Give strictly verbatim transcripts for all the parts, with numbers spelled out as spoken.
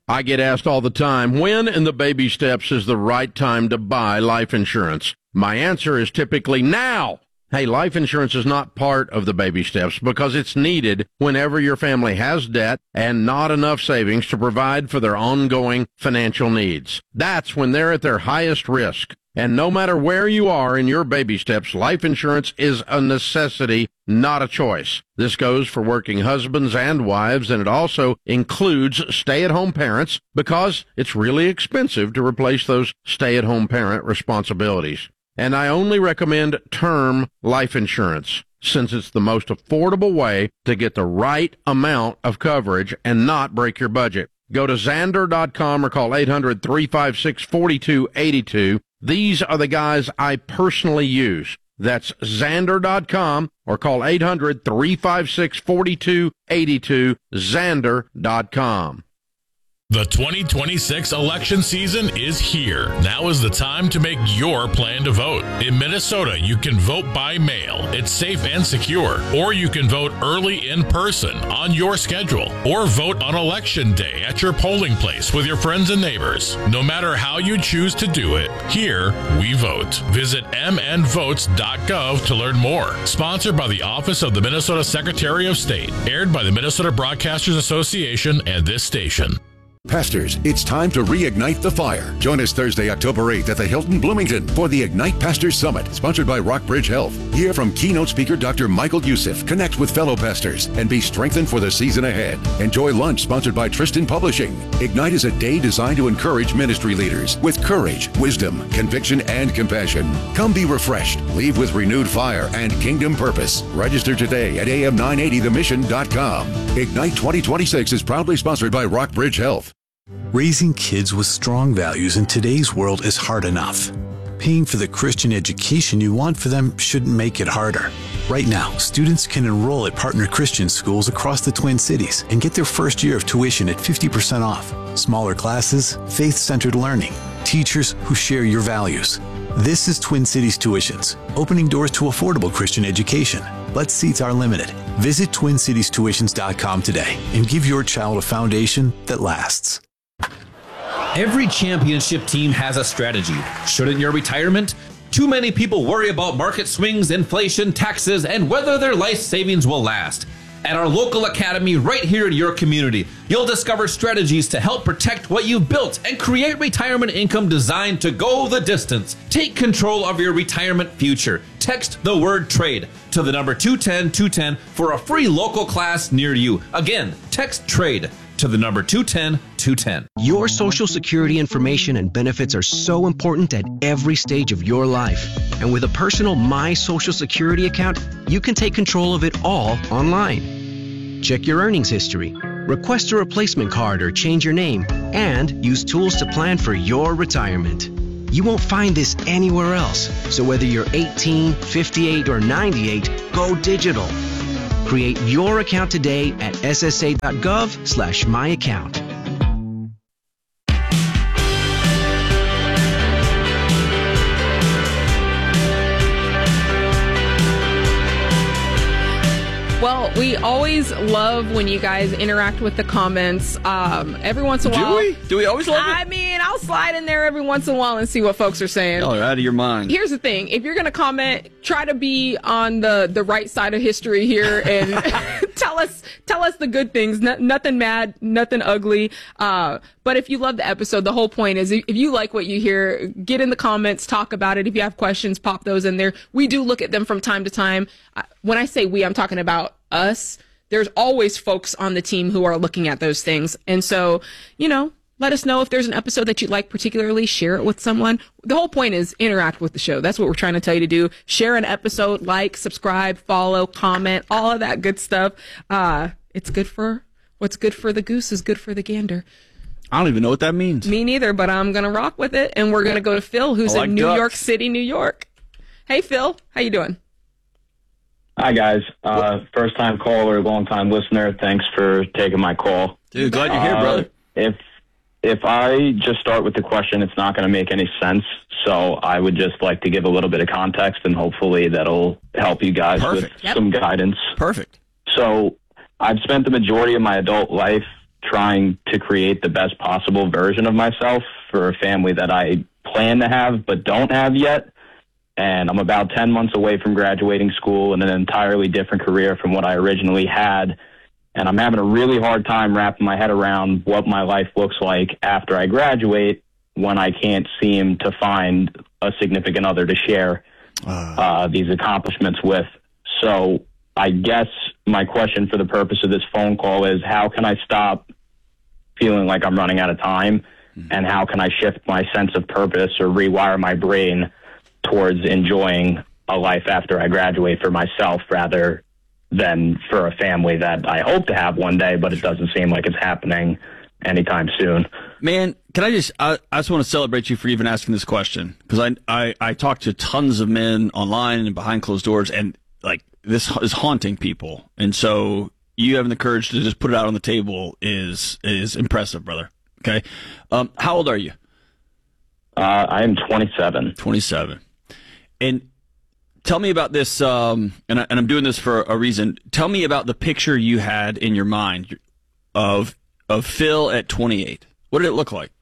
I get asked all the time, when in the baby steps is the right time to buy life insurance? My answer is typically now. Hey, life insurance is not part of the baby steps because it's needed whenever your family has debt and not enough savings to provide for their ongoing financial needs. That's when they're at their highest risk. And no matter where you are in your baby steps, life insurance is a necessity, not a choice. This goes for working husbands and wives, and it also includes stay-at-home parents because it's really expensive to replace those stay-at-home parent responsibilities. And I only recommend term life insurance since it's the most affordable way to get the right amount of coverage and not break your budget. Go to Zander dot com or call eight hundred, three five six, four two eight two. These are the guys I personally use. That's Zander dot com or call eight hundred, three five six, four two eight two, Zander dot com. The twenty twenty-six election season is here. Now is the time to make your plan to vote. In Minnesota, you can vote by mail. It's safe and secure. Or you can vote early in person on your schedule. Or vote on election day at your polling place with your friends and neighbors. No matter how you choose to do it, here we vote. Visit m n votes dot gov to learn more. Sponsored by the Office of the Minnesota Secretary of State. Aired by the Minnesota Broadcasters Association and this station. Pastors, it's time to reignite the fire. Join us Thursday, October eighth at the Hilton Bloomington for the Ignite Pastors Summit, sponsored by Rockbridge Health. Hear from keynote speaker Doctor Michael Youssef, connect with fellow pastors, and be strengthened for the season ahead. Enjoy lunch sponsored by Tristan Publishing. Ignite is a day designed to encourage ministry leaders with courage, wisdom, conviction, and compassion. Come be refreshed, leave with renewed fire and kingdom purpose. Register today at a m nine eighty the mission dot com. Ignite twenty twenty-six is proudly sponsored by Rockbridge Health. Raising kids with strong values in today's world is hard enough. Paying for the Christian education you want for them shouldn't make it harder. Right now, students can enroll at partner Christian schools across the Twin Cities and get their first year of tuition at fifty percent off. Smaller classes, faith-centered learning, teachers who share your values. This is Twin Cities Tuitions, opening doors to affordable Christian education. But seats are limited. Visit twin cities tuitions dot com today and give your child a foundation that lasts. Every championship team has a strategy. Shouldn't your retirement? Too many people worry about market swings, inflation, taxes, and whether their life savings will last. At our local academy right here in your community, you'll discover strategies to help protect what you've built and create retirement income designed to go the distance. Take control of your retirement future. Text the word TRADE to the number two one zero two one zero for a free local class near you. Again, text TRADE to the number two one zero two one zero. Your Social Security information and benefits are so important at every stage of your life. And with a personal My Social Security account, you can take control of it all online. Check your earnings history, request a replacement card or change your name, and use tools to plan for your retirement. You won't find this anywhere else. So whether you're eighteen, fifty-eight, or ninety-eight, go digital. Create your account today at s s a dot gov slash my account. Well, we always love when you guys interact with the comments. Um, every once in a while. Do we? Do we always love it? I mean, I'll slide in there every once in a while and see what folks are saying. Y'all are out of your mind. Here's the thing. If you're going to comment, try to be on the, the right side of history here and tell us tell us the good things. No, nothing mad, nothing ugly. Uh, but if you love the episode, the whole point is if you like what you hear, get in the comments, talk about it. If you have questions, pop those in there. We do look at them from time to time. When I say we, I'm talking about us. There's always folks on the team who are looking at those things. And so, you know, let us know if there's an episode that you like particularly. Share it with someone. The whole point is interact with the show. That's what we're trying to tell you to do. Share an episode, like, subscribe, follow, comment, all of that good stuff. Uh, it's good for, what's good for the goose is good for the gander. I don't even know what that means. Me neither, but I'm going to rock with it. And we're going to go to Phil, who's like in New ducks. York City, New York. Hey, Phil. How you doing? Hi, guys. Uh, first time caller, long time listener. Thanks for taking my call. Dude, glad you're here, uh, brother. If if I just start with the question, it's not going to make any sense. So I would just like to give a little bit of context, and hopefully that'll help you guys Perfect. with Yep. some guidance. Perfect. So I've spent the majority of my adult life trying to create the best possible version of myself for a family that I plan to have but don't have yet. And I'm about ten months away from graduating school in an entirely different career from what I originally had. And I'm having a really hard time wrapping my head around what my life looks like after I graduate when I can't seem to find a significant other to share uh, these accomplishments with. So I guess my question for the purpose of this phone call is, how can I stop feeling like I'm running out of time? Mm-hmm. And how can I shift my sense of purpose or rewire my brain towards enjoying a life after I graduate for myself rather than for a family that I hope to have one day, but it doesn't seem like it's happening anytime soon. Man, can I just, I, I just want to celebrate you for even asking this question, because I, I, I talk to tons of men online and behind closed doors, and like this is haunting people. And so you having the courage to just put it out on the table is, is impressive, brother. Okay. Um, how old are you? Uh, I am twenty-seven. twenty-seven. And tell me about this, um, and, I, and I'm doing this for a reason. Tell me about the picture you had in your mind of of Phil at twenty-eight. What did it look like?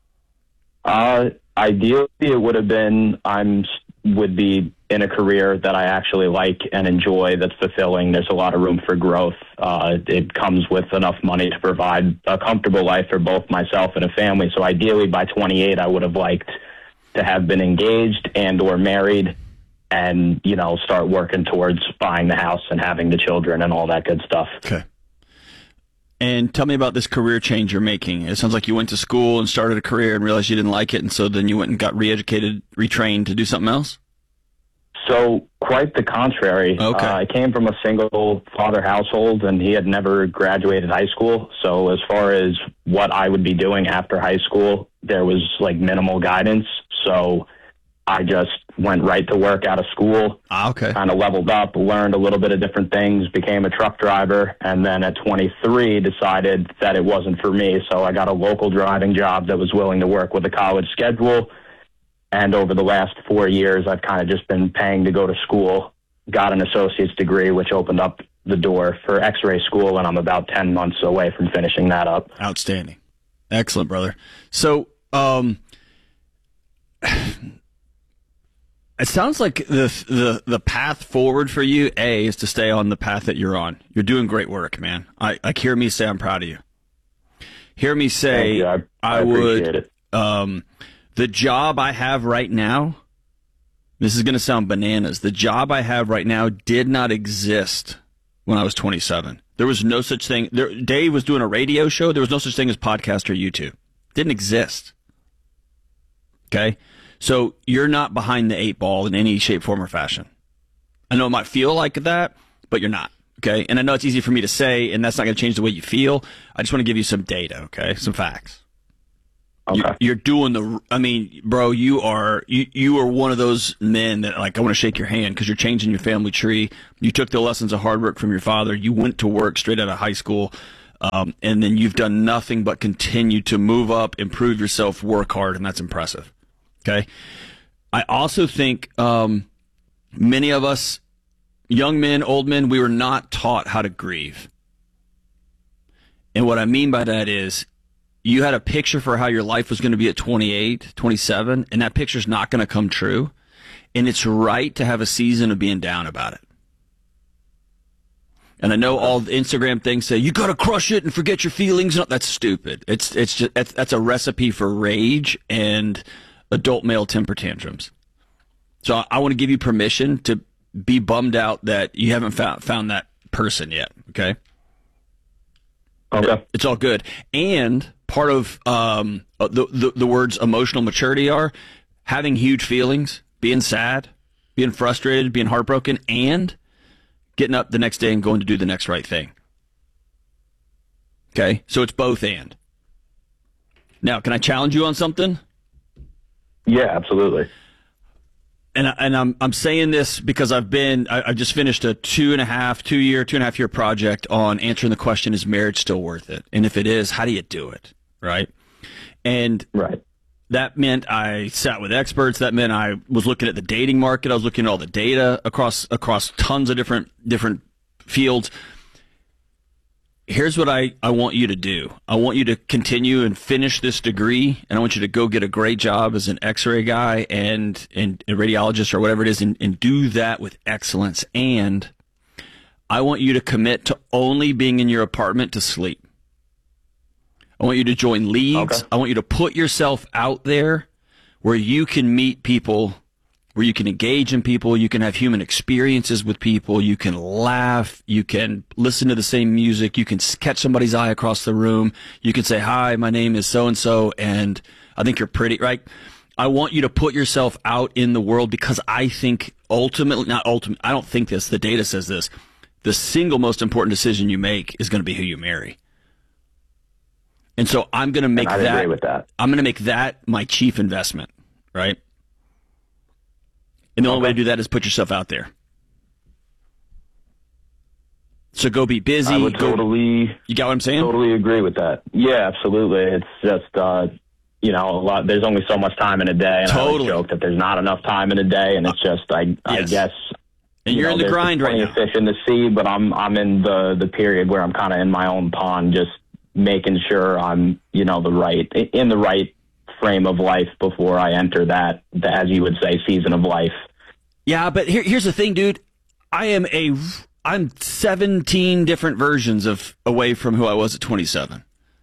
Uh, ideally, it would have been I'm would be in a career that I actually like and enjoy, that's fulfilling. There's a lot of room for growth. Uh, it comes with enough money to provide a comfortable life for both myself and a family. So ideally, by twenty-eight, I would have liked to have been engaged and or married and, you know, start working towards buying the house and having the children and all that good stuff. Okay. And tell me about this career change you're making. It sounds like you went to school and started a career and realized you didn't like it, and so then you went and got re-educated, retrained to do something else? So quite the contrary. Okay. Uh, I came from a single father household, and he had never graduated high school. So as far as what I would be doing after high school, there was like minimal guidance. So I just went right to work out of school. Ah, okay. Kind of leveled up, learned a little bit of different things, became a truck driver, and then at twenty-three decided that it wasn't for me. So I got a local driving job that was willing to work with a college schedule. And over the last four years, I've kind of just been paying to go to school, got an associate's degree, which opened up the door for x-ray school, and I'm about ten months away from finishing that up. Outstanding. Excellent, brother. So, um, it sounds like the the the path forward for you, A, is to stay on the path that you're on. You're doing great work, man. I, I hear me say I'm proud of you. Hear me say I, I, I appreciate would. It. Um, the job I have right now, this is going to sound bananas. The job I have right now did not exist when I was twenty-seven. There was no such thing. There, Dave was doing a radio show. There was no such thing as podcast or YouTube. Didn't exist. Okay? So you're not behind the eight ball in any shape, form, or fashion. I know it might feel like that, but you're not. Okay? And I know it's easy for me to say, and that's not going to change the way you feel. I just want to give you some data, okay? Some facts. Okay. You're, you're doing the, I mean, bro, you are, you, you are one of those men that, like, I want to shake your hand because you're changing your family tree. You took the lessons of hard work from your father. You went to work straight out of high school. Um, and then you've done nothing but continue to move up, improve yourself, work hard, and that's impressive. Okay. I also think, um, many of us, young men, old men, we were not taught how to grieve. And what I mean by that is, you had a picture for how your life was going to be at twenty-eight, twenty-seven, and that picture's not going to come true. And it's right to have a season of being down about it. And I know all the Instagram things say, you got to crush it and forget your feelings. No, that's stupid. It's, it's just, that's, that's a recipe for rage and adult male temper tantrums. So I, I want to give you permission to be bummed out that you haven't found, found that person yet. Okay. Okay. It's all good. And part of um, the, the the words emotional maturity are having huge feelings, being sad, being frustrated, being heartbroken, and getting up the next day and going to do the next right thing. Okay? So it's both and. Now, can I challenge you on something? Yeah, absolutely. And I, and I'm I'm saying this because I've been I, I just finished a two and a half two year two and a half year project on answering the question, is marriage still worth it? And if it is, how do you do it? Right. And right. That meant I sat with experts. That meant I was looking at the dating market. I was looking at all the data across across tons of different different fields. here's what I, I want you to do. I want you to continue and finish this degree, and I want you to go get a great job as an x-ray guy and, and a radiologist or whatever it is, and, and do that with excellence. And I want you to commit to only being in your apartment to sleep. I want you to join leagues. Okay. I want you to put yourself out there where you can meet people, where you can engage in people, you can have human experiences with people, you can laugh, you can listen to the same music, you can catch somebody's eye across the room, you can say, hi, my name is so-and-so, and I think you're pretty, right? I want you to put yourself out in the world, because I think ultimately, not ultimately, I don't think this, the data says this, the single most important decision you make is going to be who you marry. And so I'm going to make I'd that, agree with that. I'm going to make that my chief investment, right? And the only way to do that is put yourself out there. So go be busy. I would go, totally, you got what I'm saying? Totally agree with that. Yeah, absolutely. It's just, uh, you know, a lot. There's only so much time in a day, and Totally. I always joke that there's not enough time in a day, and it's just, I, I Yes. guess. And you you're know, in the there's grind right plenty now. of fish in the sea, but I'm I'm in the the period where I'm kind of in my own pond, just making sure I'm, you know, the right in the right frame of life before I enter that, the, as you would say, season of life. Yeah, but here, here's the thing, dude. I am a, I'm seventeen different versions of away from who I was at twenty-seven.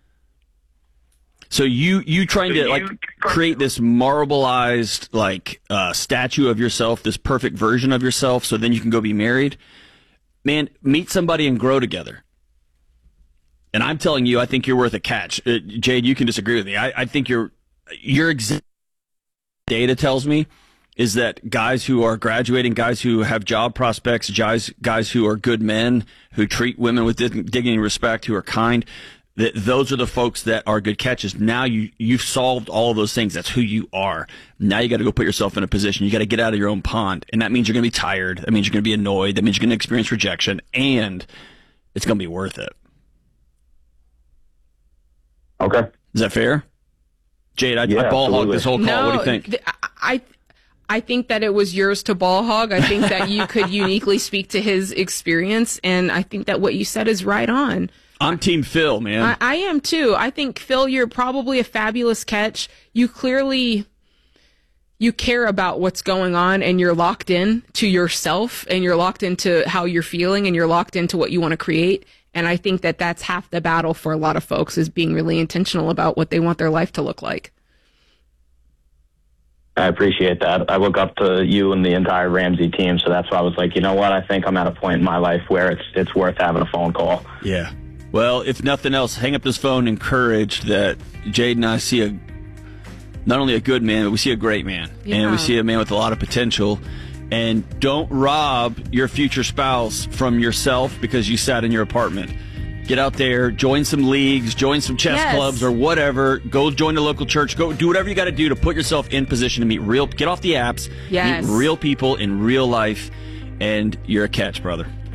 So you, you trying to like create this marbleized like uh, statue of yourself, this perfect version of yourself, so then you can go be married. Man, meet somebody and grow together. And I'm telling you, I think you're worth a catch. Uh, Jade, you can disagree with me. I, I think you're, your exa- data tells me is that guys who are graduating, guys who have job prospects, guys, guys who are good men, who treat women with dignity and respect, who are kind, that those are the folks that are good catches. Now you, you've solved all of those things. That's who you are. Now you got to go put yourself in a position. You got to get out of your own pond. And that means you're going to be tired. That means you're going to be annoyed. That means you're going to experience rejection. And it's going to be worth it. Okay. Is that fair? Jade, I, Yeah, I ball hogged absolutely. this whole call. No, What do you think? th- I I think that it was yours to ball hog. I think that you could uniquely speak to his experience, and I think that what you said is right on. I'm Team Phil, man. I, I am too. I think, Phil, you're probably a fabulous catch. You clearly, you care about what's going on, and you're locked in to yourself, and you're locked into how you're feeling, and you're locked into what you want to create. And I think that that's half the battle for a lot of folks, is being really intentional about what they want their life to look like. I appreciate that. I look up to you and the entire Ramsey team, so that's why I was like, you know what? I think I'm at a point in my life where it's it's worth having a phone call. Yeah. Well, if nothing else, hang up this phone encouraged that Jade and I see a not only a good man, but we see a great man. Yeah. And we see a man with a lot of potential. And don't rob your future spouse from yourself because you sat in your apartment. Get out there, join some leagues, join some chess Yes. clubs or whatever. Go join the local church. Go do whatever you got to do to put yourself in position to meet real, get off the apps, Yes. meet real people in real life. And you're a catch, brother.